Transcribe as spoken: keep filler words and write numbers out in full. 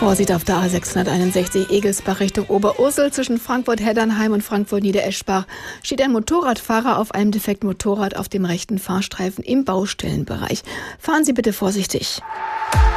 Vorsicht auf der A sechshunderteinundsechzig Egelsbach Richtung Oberursel. Zwischen Frankfurt-Heddernheim und Frankfurt-Niedereschbach steht ein Motorradfahrer auf einem defekten Motorrad auf dem rechten Fahrstreifen im Baustellenbereich. Fahren Sie bitte vorsichtig.